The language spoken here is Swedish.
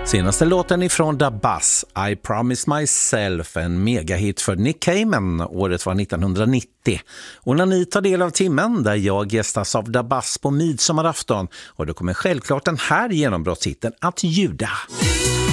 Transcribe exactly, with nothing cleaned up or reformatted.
Senaste låten ifrån Da Bass, I Promise Myself, en megahit för Nick Cayman. Året var nittonhundranittio. Och när ni tar del av timmen där jag gästas av Da Bass på midsommarafton, och då kommer självklart den här genombrottshitten att ljuda.